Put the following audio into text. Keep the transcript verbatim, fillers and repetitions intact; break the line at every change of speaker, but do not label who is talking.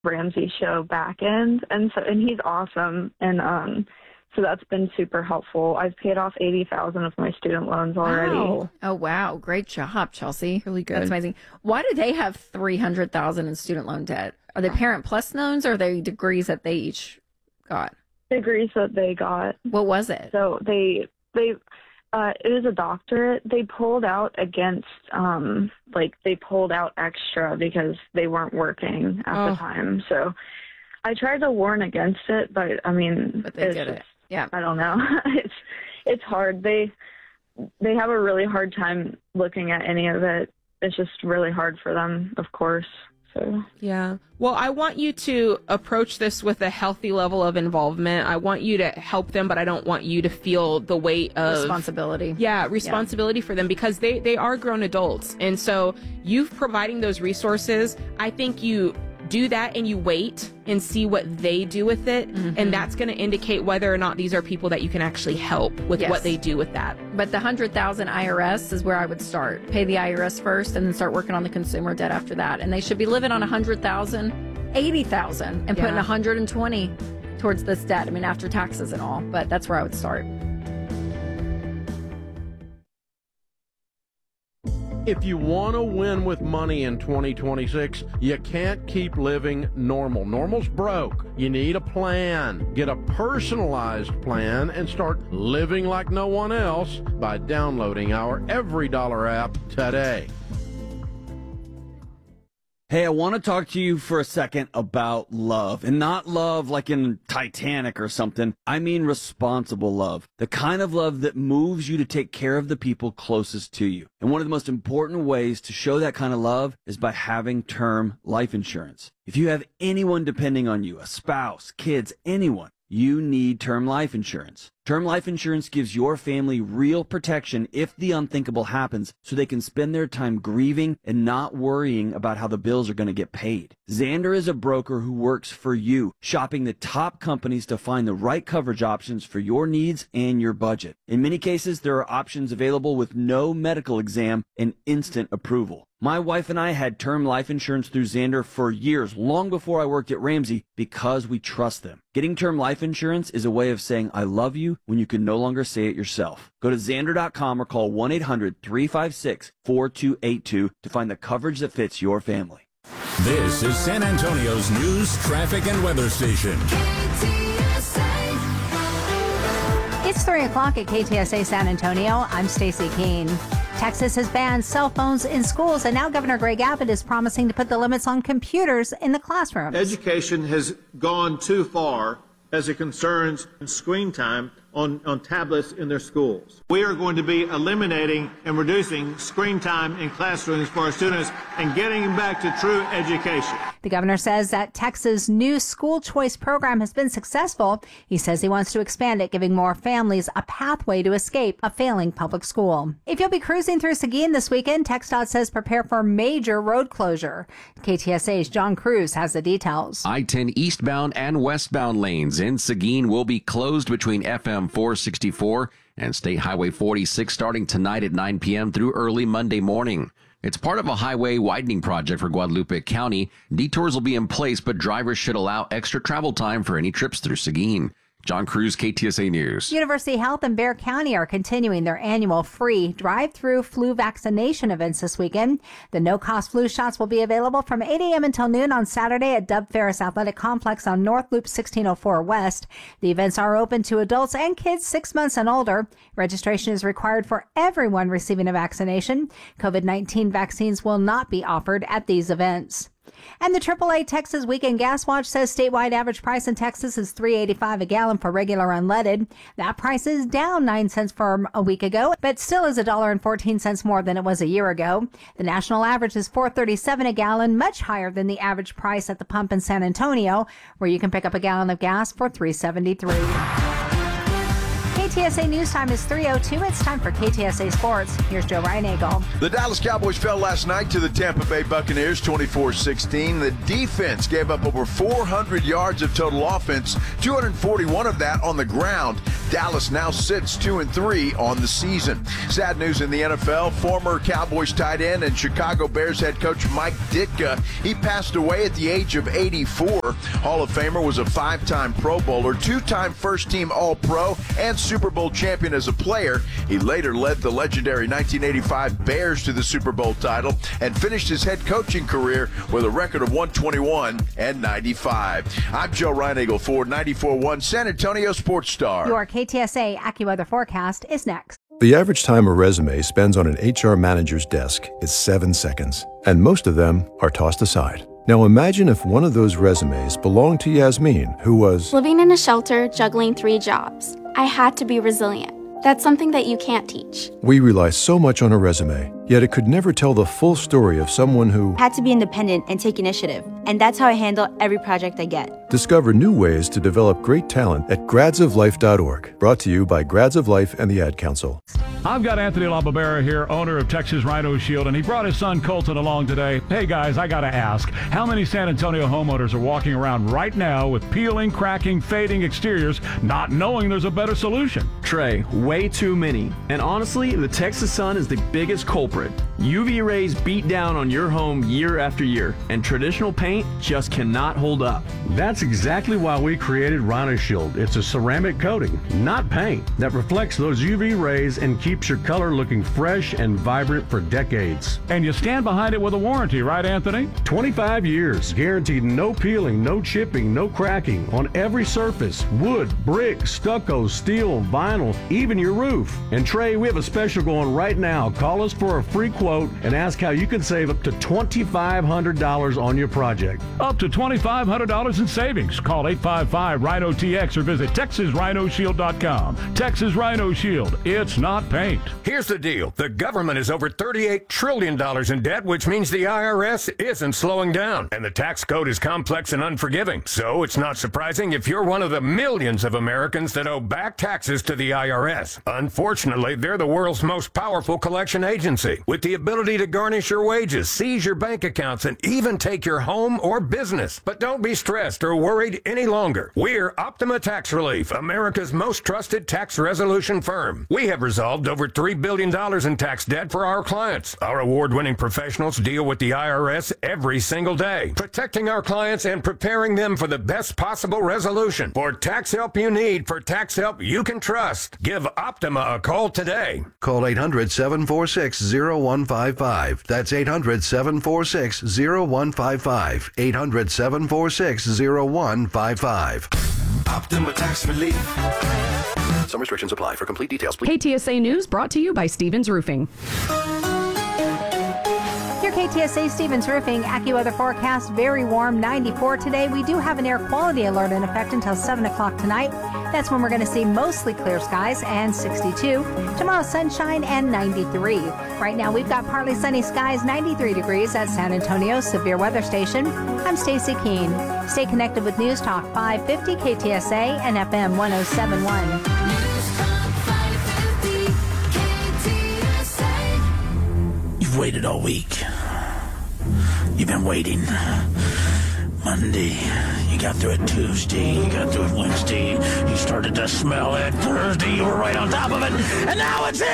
Ramsey Show back end, and so and he's awesome, and um, so that's been super helpful. I've paid off eighty thousand of my student loans already.
Wow. Oh wow, great job, Chelsea.
Really good.
That's amazing. Why do they have three hundred thousand in student loan debt? Are they Parent Plus loans, or are they degrees that they each got?
Degrees that they got.
What was it?
So they they. Uh, it was a doctorate. They pulled out against, um, like, they pulled out extra because they weren't working at
Oh.
the time. So I tried to warn against it, but, I mean,
But they
it's
did
just,
it. Yeah.
I don't know. it's it's hard. They they have a really hard time looking at any of it. It's just really hard for them, of course. So
Yeah. Well, I want you to approach this with a healthy level of involvement. I want you to help them, but I don't want you to feel the weight of
Responsibility.
Yeah, responsibility yeah. for them, because they, they are grown adults. And so you providing those resources, I think you do that and you wait and see what they do with it. Mm-hmm. And that's going to indicate whether or not these are people that you can actually help with
yes.
what they do with that.
But the one hundred thousand I R S is where I would start. Pay the I R S first and then start working on the consumer debt after that. And they should be living on one hundred thousand, eighty thousand, and
yeah.
putting one hundred twenty towards this debt. I mean, after taxes and all. But that's where I would start.
If you want to win with money in twenty twenty-six, you can't keep living normal. Normal's broke. You need a plan. Get a personalized plan and start living like no one else by downloading our Every Dollar app today.
Hey, I want to talk to you for a second about love, and not love like in Titanic or something. I mean responsible love, the kind of love that moves you to take care of the people closest to you. And one of the most important ways to show that kind of love is by having term life insurance. If you have anyone depending on you, a spouse, kids, anyone, you need term life insurance. Term life insurance gives your family real protection if the unthinkable happens, so they can spend their time grieving and not worrying about how the bills are going to get paid. Xander is a broker who works for you, shopping the top companies to find the right coverage options for your needs and your budget. In many cases, there are options available with no medical exam and instant approval. My wife and I had term life insurance through Xander for years, long before I worked at Ramsey, because we trust them. Getting term life insurance is a way of saying I love you when you can no longer say it yourself. Go to Xander dot com or call one eight hundred, three five six, four two eight two to find the coverage that fits your family.
This is San Antonio's news, traffic, and weather station.
It's three o'clock at K T S A San Antonio. I'm Stacey Keene. Texas has banned cell phones in schools, and now Governor Greg Abbott is promising to put the limits on computers in the classrooms.
Education has gone too far as it concerns screen time on, on tablets in their schools. We are going to be eliminating and reducing screen time in classrooms for our students and getting them back to true education.
The governor says that Texas' new school choice program has been successful. He says he wants to expand it, giving more families a pathway to escape a failing public school. If you'll be cruising through Seguin this weekend, TxDOT says prepare for major road closure. K T S A's John Cruz has the details.
I ten eastbound and westbound lanes in Seguin will be closed between F M four sixty-four and State Highway forty-six starting tonight at nine p.m. through early Monday morning. It's part of a highway widening project for Guadalupe County. Detours will be in place, but drivers should allow extra travel time for any trips through Seguin. John Cruz, K T S A News.
University Health and Bexar County are continuing their annual free drive-through flu vaccination events this weekend. The no-cost flu shots will be available from eight a.m. until noon on Saturday at Dub Ferris Athletic Complex on North Loop sixteen oh four West. The events are open to adults and kids six months and older. Registration is required for everyone receiving a vaccination. COVID nineteen vaccines will not be offered at these events. And the triple A Texas Weekend Gas Watch says statewide average price in Texas is three eighty-five a gallon for regular unleaded. That price is down nine cents from a week ago, but still is one dollar and fourteen cents more than it was a year ago. The national average is four thirty-seven a gallon, much higher than the average price at the pump in San Antonio, where you can pick up a gallon of gas for three seventy-three. K T S A News Time is three oh two. It's time for K T S A Sports. Here's Joe Reinagle.
The Dallas Cowboys fell last night to the Tampa Bay Buccaneers twenty-four sixteen. The defense gave up over four hundred yards of total offense, two hundred forty-one of that on the ground. Dallas now sits two and three on the season. Sad news in the N F L. Former Cowboys tight end and Chicago Bears head coach Mike Ditka, he passed away at the age of eighty-four. Hall of Famer, was a five-time Pro Bowler, two-time first-team All-Pro, and Super Bowl champion as a player. He later led the legendary nineteen eighty-five Bears to the Super Bowl title and finished his head coaching career with a record of one twenty-one and ninety-five. I'm Joe Reinagle for ninety-four point one San Antonio Sports Star.
Your K T S A AccuWeather forecast is next.
The average time a resume spends on an H R manager's desk is seven seconds, and most of them are tossed aside. Now imagine if one of those resumes belonged to Yasmin, who was
living in a shelter, juggling three jobs. I had to be resilient. That's something that you can't teach.
We rely so much on a resume, yet it could never tell the full story of someone who
had to be independent and take initiative. And that's how I handle every project I get.
Discover new ways to develop great talent at grads of life dot org. Brought to you by Grads of Life and the Ad Council.
I've got Anthony LaBarbera here, owner of Texas Rhino Shield, and he brought his son Colton along today. Hey guys, I gotta ask, how many San Antonio homeowners are walking around right now with peeling, cracking, fading exteriors, not knowing there's a better solution?
Trey, way too many. And honestly, the Texas sun is the biggest culprit. U V rays beat down on your home year after year, and traditional paint just cannot hold up.
That's exactly why we created Rhino Shield. It's a ceramic coating, not paint, that reflects those U V rays and keeps your color looking fresh and vibrant for decades.
And you stand behind it with a warranty, right, Anthony?
twenty-five years, guaranteed no peeling, no chipping, no cracking on every surface, wood, brick, stucco, steel, vinyl, even your roof. And Trey, we have a special going right now. Call us for a free quote and ask how you can save up to twenty-five hundred dollars on your project.
Up to twenty-five hundred dollars in savings. Call eight five five Rhino T X or visit Texas Rhino Shield dot com. Texas Rhino Shield. It's not paint.
Here's the deal. The government is over thirty-eight trillion dollars in debt, which means the I R S isn't slowing down. And the tax code is complex and unforgiving. So it's not surprising if you're one of the millions of Americans that owe back taxes to the I R S. Unfortunately, they're the world's most powerful collection agency, with the ability to garnish your wages, seize your bank accounts, and even take your home or business. But don't be stressed or worried any longer. We're Optima Tax Relief, America's most trusted tax resolution firm. We have resolved over three billion dollars in tax debt for our clients. Our award-winning professionals deal with the I R S every single day, protecting our clients and preparing them for the best possible resolution. For tax help you need, for tax help you can trust, give Optima a call today.
Call eight hundred, seven four six, zero one five five. That's eight hundred, seven four six, zero one five five. eight hundred, seven four six, zero one five five.
Optima Tax Relief. Some restrictions apply. For complete details, please.
K T S A News brought to you by Stevens Roofing.
Your K T S A Stevens Roofing AccuWeather forecast, very warm, ninety-four today. We do have an air quality alert in effect until seven o'clock tonight. That's when we're going to see mostly clear skies and sixty-two. Tomorrow, sunshine and ninety-three. Right now, we've got partly sunny skies, ninety-three degrees at San Antonio Severe Weather Station. I'm Stacy Keene. Stay connected with News Talk five fifty K T S A and F M one oh seven point one.
You've waited all week. You've been waiting. Monday, you got through it Tuesday, you got through it Wednesday, you started to smell it Thursday, you were right on top of it, and now it's it!